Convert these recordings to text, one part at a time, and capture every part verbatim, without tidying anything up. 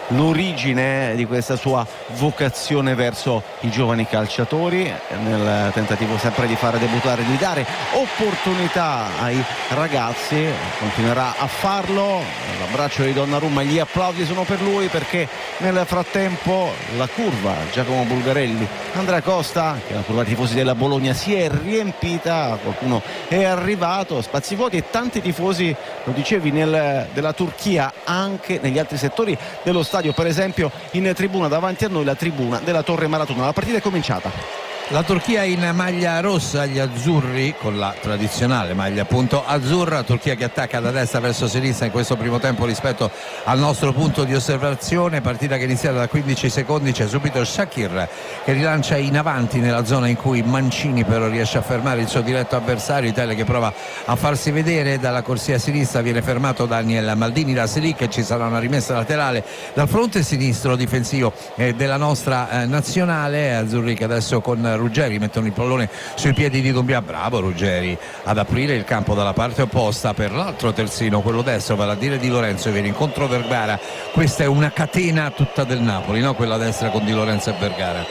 l'origine di questa sua vocazione verso i giovani calciatori, nel tentativo sempre di fare debuttare, di dare opportunità ai ragazzi. Continuerà a farlo. L'abbraccio di Donnarumma, gli applausi sono per lui, perché nel frattempo la curva Giacomo Bulgarelli, Andrea Costa, che è la curva dei tifosi della Bologna, si è riempita, qualcuno è arrivato, spazi vuoti e tanti tifosi, lo dicevi, nel, della Turchia anche negli altri settori dello stadio, per esempio in tribuna davanti a noi, la tribuna della Torre Maratona. La partita è cominciata. La Turchia in maglia rossa, gli azzurri con la tradizionale maglia appunto azzurra. Turchia che attacca da destra verso sinistra in questo primo tempo rispetto al nostro punto di osservazione. Partita che è iniziata da quindici secondi, c'è subito Shakir che rilancia in avanti nella zona in cui Mancini però riesce a fermare il suo diretto avversario. Italia che prova a farsi vedere dalla corsia sinistra, viene fermato Daniel Maldini da Selic, ci sarà una rimessa laterale dal fronte sinistro difensivo eh, della nostra eh, nazionale. Azzurri che adesso con Ruggeri mettono il pallone sui piedi di Doumbia. Bravo Ruggeri ad aprire il campo dalla parte opposta per l'altro terzino, quello destro, vale a dire Di Lorenzo, viene incontro Vergara. Questa è una catena tutta del Napoli, no? Quella destra con Di Lorenzo e Vergara.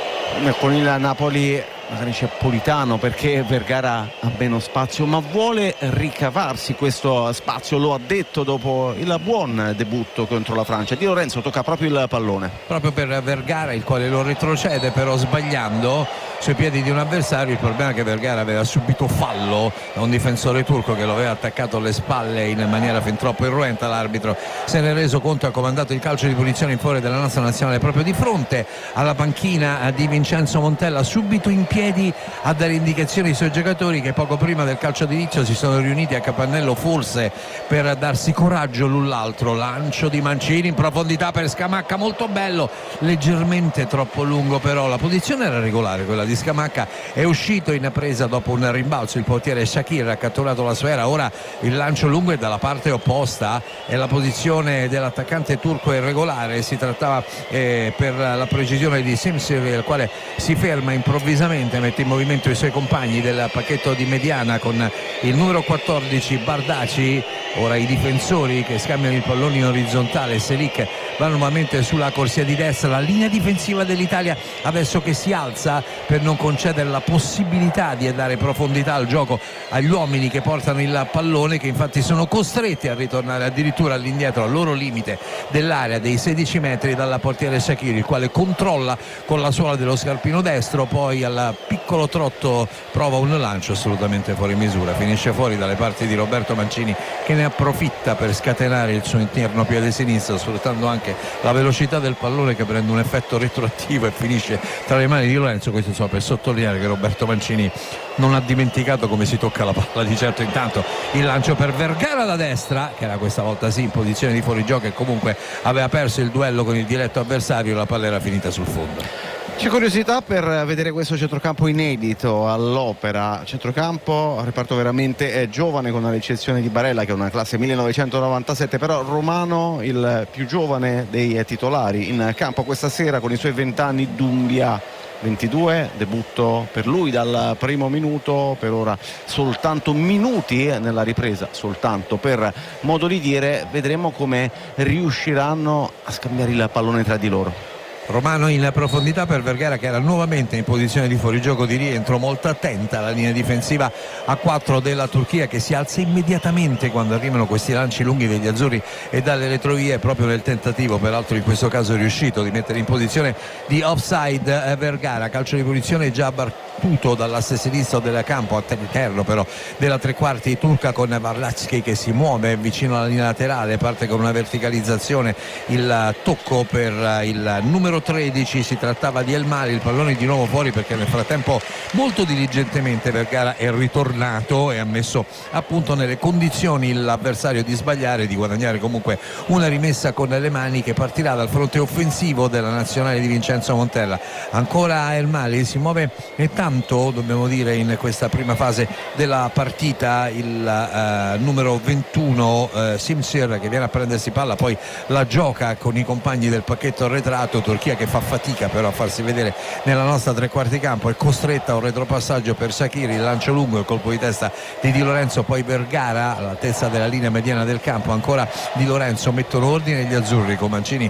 Con il Napoli magari c'è Politano, perché Vergara ha meno spazio, ma vuole ricavarsi questo spazio, lo ha detto dopo il buon debutto contro la Francia. Di Lorenzo tocca proprio il pallone, proprio per Vergara, il quale lo retrocede però sbagliando sui piedi di un avversario. Il problema è che Vergara aveva subito fallo da un difensore turco che lo aveva attaccato alle spalle in maniera fin troppo irruenta. L'arbitro se ne è reso conto e ha comandato il calcio di punizione in favore della nostra nazionale proprio di fronte alla panchina di Vincenzo Montella, subito in piedi a dare indicazioni ai suoi giocatori che poco prima del calcio d'inizio si sono riuniti a Capannello, forse per darsi coraggio l'un l'altro. Lancio di Mancini in profondità per Scamacca, molto bello, leggermente troppo lungo, però la posizione era regolare quella di Scamacca. È uscito in presa dopo un rimbalzo il portiere Shakir, ha catturato la sfera. Ora il lancio lungo è dalla parte opposta e la posizione dell'attaccante turco è regolare. Si trattava eh, per la precisione di Simsir, il quale si ferma improvvisamente, mette in movimento i suoi compagni del pacchetto di mediana con il numero quattordici Bardacci. Ora i difensori che scambiano il pallone in orizzontale, Selic va nuovamente sulla corsia di destra. La linea difensiva dell'Italia adesso che si alza per non concedere la possibilità di dare profondità al gioco agli uomini che portano il pallone, che infatti sono costretti a ritornare addirittura all'indietro al loro limite dell'area dei sedici metri dalla portiere Shaqiri, il quale controlla con la suola dello scarpino destro, poi al piccolo trotto prova un lancio assolutamente fuori misura, finisce fuori dalle parti di Roberto Mancini, che ne approfitta per scatenare il suo interno piede sinistro, sfruttando anche la velocità del pallone che prende un effetto retroattivo e finisce tra le mani di Lorenzo. Questo solo per sottolineare che Roberto Mancini non ha dimenticato come si tocca la palla. Di certo intanto il lancio per Vergara da destra, che era questa volta sì in posizione di fuorigioco e comunque aveva perso il duello con il diretto avversario, la palla era finita sul fondo. C'è curiosità per vedere questo centrocampo inedito all'Opera, centrocampo reparto veramente è giovane, con l'eccezione di Barella che è una classe millenovecentonovantasette, però Romano il più giovane dei titolari in campo questa sera con i suoi vent'anni. Doumbia ventidue, debutto per lui dal primo minuto, per ora soltanto minuti nella ripresa, soltanto per modo di dire. Vedremo come riusciranno a scambiare il pallone tra di loro. Romano in profondità per Vergara, che era nuovamente in posizione di fuorigioco di rientro, molto attenta alla linea difensiva a quattro della Turchia, che si alza immediatamente quando arrivano questi lanci lunghi degli azzurri e dalle retrovie, proprio nel tentativo, peraltro in questo caso riuscito, di mettere in posizione di offside Vergara. Calcio di punizione già battuto dall'asse sinistro del campo, all'interno però della tre quarti turca, con Varlacki che si muove vicino alla linea laterale, parte con una verticalizzazione, il tocco per il numero tredici, si trattava di El Mali, il pallone di nuovo fuori perché nel frattempo molto diligentemente Vergara è ritornato e ha messo appunto nelle condizioni l'avversario di sbagliare, di guadagnare comunque una rimessa con le mani che partirà dal fronte offensivo della nazionale di Vincenzo Montella. Ancora El Mali si muove e tanto, dobbiamo dire, in questa prima fase della partita il uh, numero ventuno uh, Simsir, che viene a prendersi palla, poi la gioca con i compagni del pacchetto arretrato. Turchia che fa fatica però a farsi vedere nella nostra tre quarti campo, è costretta a un retropassaggio per Shaqiri, il lancio lungo, il colpo di testa di Di Lorenzo, poi Vergara all'altezza della linea mediana del campo, ancora Di Lorenzo. Mettono ordine gli azzurri con Mancini